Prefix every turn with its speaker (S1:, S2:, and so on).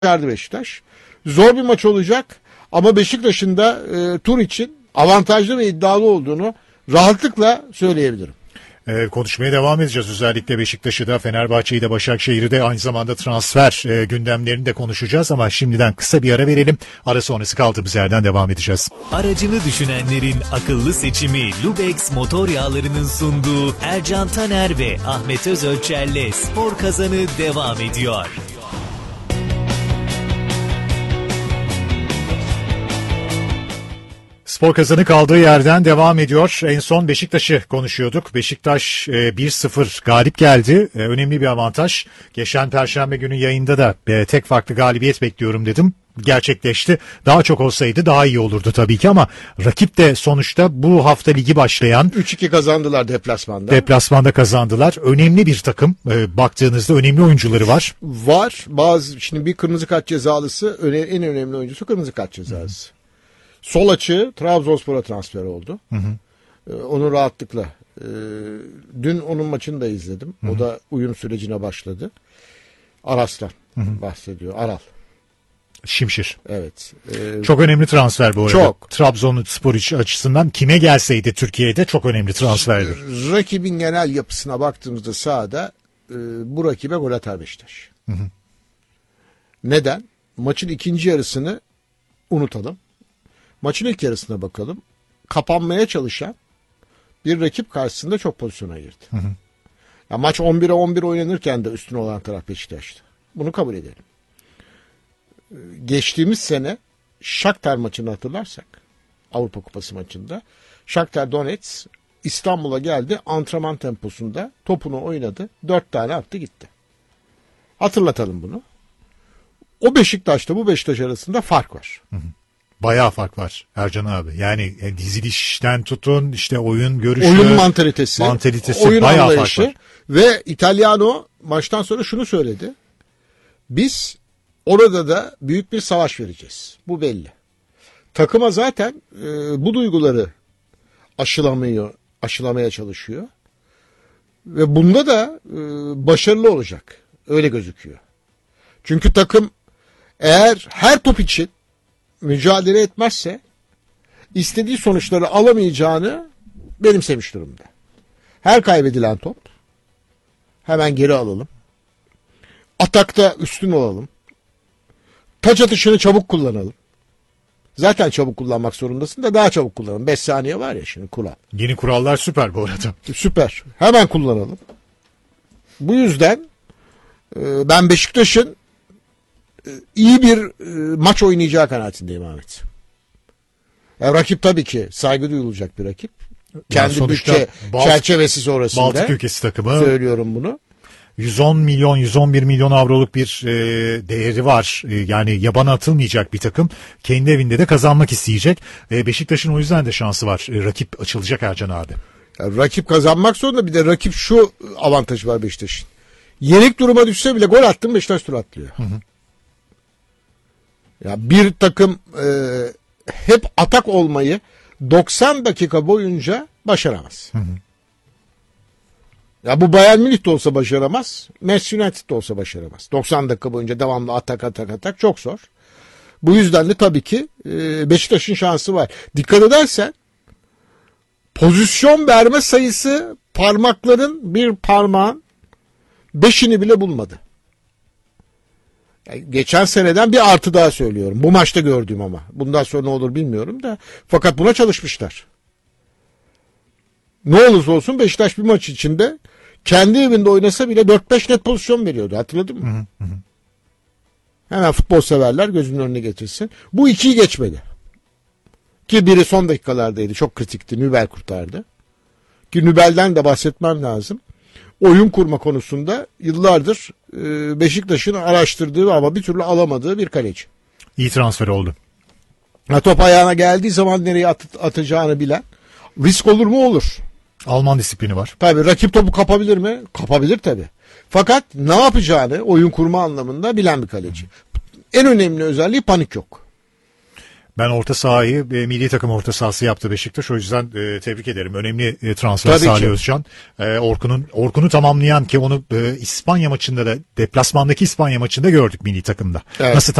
S1: Başardı Beşiktaş. Zor bir maç olacak ama Beşiktaş'ın da tur için avantajlı ve iddialı olduğunu rahatlıkla söyleyebilirim.
S2: Konuşmaya devam edeceğiz. Özellikle Beşiktaş'ı da, Fenerbahçe'yi de, Başakşehir'i de, aynı zamanda transfer gündemlerini de konuşacağız ama şimdiden kısa bir ara verelim. Ara sonrası kaldığımız yerden devam edeceğiz.
S3: Aracını düşünenlerin akıllı seçimi Lubex Motor Yağları'nın sunduğu Ercan Taner ve Ahmet Özölçer'le Spor Kazanı devam ediyor.
S2: Spor Kazanı kaldığı yerden devam ediyor. En son Beşiktaş'ı konuşuyorduk. Beşiktaş 1-0 galip geldi. Önemli bir avantaj. Geçen Perşembe günü yayında da tek farklı galibiyet bekliyorum dedim. Gerçekleşti. Daha çok olsaydı daha iyi olurdu tabii ki ama rakip de sonuçta bu hafta ligi başlayan
S1: 3-2 kazandılar deplasmanda.
S2: Deplasmanda kazandılar. Önemli bir takım. Baktığınızda önemli oyuncuları var.
S1: Var. Şimdi bir kırmızı kart cezalısı en önemli oyuncusu kırmızı kart cezalısı. Sol açığı Trabzonspor'a transfer oldu. Onu rahatlıkla. Dün onun maçını da izledim. O da uyum sürecine başladı. Aras'tan bahsediyor. Aral.
S2: Şimşir.
S1: Evet.
S2: Çok önemli transfer bu arada.
S1: Çok.
S2: Trabzonspor açısından kime gelseydi Türkiye'de çok önemli transferdir.
S1: Rakibin genel yapısına baktığımızda sahada bu rakibe gol atar Beşiktaş. Neden? Maçın ikinci yarısını unutalım. Maçın ilk yarısına bakalım. Kapanmaya çalışan bir rakip karşısında çok pozisyona girdi. Ya maç 11'e 11 oynanırken de üstün olan taraf Beşiktaş'tı. Bunu kabul edelim. Geçtiğimiz sene Shakhtar maçını hatırlarsak, Avrupa Kupası maçında Shakhtar Donetsk İstanbul'a geldi, antrenman temposunda topunu oynadı, 4 tane attı gitti. Hatırlatalım bunu. O Beşiktaş'ta bu Beşiktaş arasında fark var.
S2: Bayağı fark var Ercan abi. Yani dizilişten tutun, işte oyun görüşü,
S1: oyun mantalitesi oyun
S2: bayağı
S1: anlayışı
S2: fark var.
S1: Ve Italiano maçtan sonra şunu söyledi. Biz orada da büyük bir savaş vereceğiz. Bu belli. Takıma zaten bu duyguları aşılamaya çalışıyor. Ve bunda da başarılı olacak. Öyle gözüküyor. Çünkü takım eğer her top için mücadele etmezse istediği sonuçları alamayacağını benimsemiş durumda. Her kaybedilen top hemen geri alalım. Atakta üstün olalım. Taç atışını çabuk kullanalım. Zaten çabuk kullanmak zorundasın da daha çabuk kullanalım. 5 saniye var ya şimdi kural.
S2: Yeni kurallar süper bu arada.
S1: Süper. Hemen kullanalım. Bu yüzden ben Beşiktaş'ın iyi bir maç oynayacağı kanaatindeyim Ahmet. Yani rakip tabii ki saygı duyulacak bir rakip. Kendi bütçe çerçevesi sonrasında.
S2: Baltık ülkesi takımı.
S1: Söylüyorum bunu.
S2: 110 milyon, 111 milyon avroluk bir değeri var. Yani yabana atılmayacak bir takım. Kendi evinde de kazanmak isteyecek. Beşiktaş'ın o yüzden de şansı var. Rakip açılacak Ercan abi.
S1: Yani rakip kazanmak zorunda, bir de rakip şu avantajı var Beşiktaş'ın. Yenik duruma düşse bile gol attın Beşiktaş tur atlıyor. Ya bir takım hep atak olmayı 90 dakika boyunca başaramaz. Ya bu Bayern Münih de olsa başaramaz. Manchester United de olsa başaramaz. 90 dakika boyunca devamlı atak çok zor. Bu yüzden de tabii ki Beşiktaş'ın şansı var. Dikkat edersen pozisyon verme sayısı parmakların bir parmağın 5'ini bile bulmadı. Yani geçen seneden bir artı daha söylüyorum. Bu maçta gördüğüm ama. Bundan sonra ne olur bilmiyorum da. Fakat buna çalışmışlar. Ne olursa olsun Beşiktaş bir maç içinde kendi evinde oynasa bile 4-5 net pozisyon veriyordu. Hatırladın mı? Hemen futbol severler gözünün önüne getirsin. Bu 2'yi geçmedi. Ki biri son dakikalardaydı. Çok kritikti. Nübel kurtardı. Ki Nübel'den de bahsetmem lazım. Oyun kurma konusunda yıllardır Beşiktaş'ın araştırdığı ama bir türlü alamadığı bir kaleci.
S2: İyi transfer oldu.
S1: Top ayağına geldiği zaman nereye atacağını bilen. Risk olur mu? Olur.
S2: Alman disiplini var.
S1: Tabii rakip topu kapabilir mi? Kapabilir tabii. Fakat ne yapacağını oyun kurma anlamında bilen bir kaleci. En önemli özelliği panik yok.
S2: Ben orta sahayı milli takım orta sahası yaptı Beşiktaş. O yüzden tebrik ederim. Önemli transfer
S1: Tabii
S2: Salih
S1: ki.
S2: Özcan. Orkun'u tamamlayan ki onu İspanya maçında da deplasmandaki İspanya maçında gördük milli takımda.
S1: Evet.
S2: Nasıl